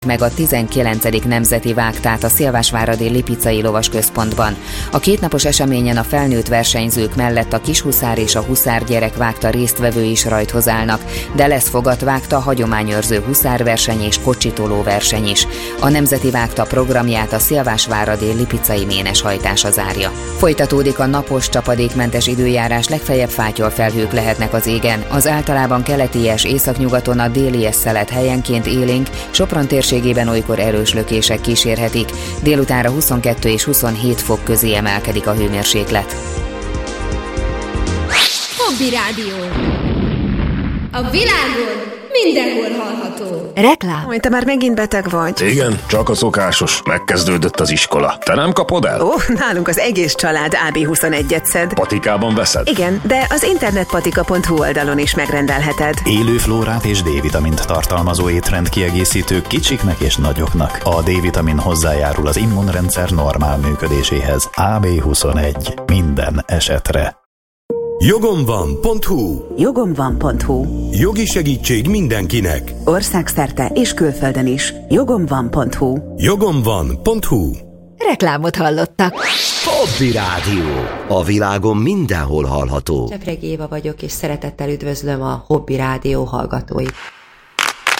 meg a 19. nemzeti vágtát a Szilvásváradi Lipicai Lovasközpontban. A kétnapos eseményen a felnőtt versenyzők mellett a kishuszár és a huszárgyerek vágta résztvevő is rajthoz állnak, de lesz fogatvágta, hagyományőrző huszárverseny és kocsitoló verseny is. A nemzeti vágta programját a Szilvásváradi Lipicai méneshajtása zárja. Folytatódik a napos, csapadékmentes időjárás, legfeljebb fátyolfelhők lehetnek az égen. Az általában keleties északnyugaton a délies szelet helyenként élénk, Sopron térségében olykor erős lökések kísérhetik. Délutánra 22 és 27 fok közé emelkedik a hőmérséklet. Hobby Rádió. A világon mindenhol hallható. Reklám. Te már megint beteg vagy. Igen, csak a szokásos. Megkezdődött az iskola. Te nem kapod el? Nálunk az egész család AB21-et szed. Patikában veszed? Igen, de az internetpatika.hu oldalon is megrendelheted. Élő flórát és D-vitamint tartalmazó étrendkiegészítők kicsiknek és nagyoknak. A D-vitamin hozzájárul az immunrendszer normál működéséhez. AB21. Minden esetre. Jogomvan.hu. Jogomvan.hu. Jogi segítség mindenkinek. Országszerte és külföldön is. Jogomvan.hu. Jogomvan.hu. Reklámot hallottak. Hobby Rádió. A világon mindenhol hallható. Csepregi Éva vagyok, és szeretettel üdvözlöm a Hobby Rádió hallgatóit.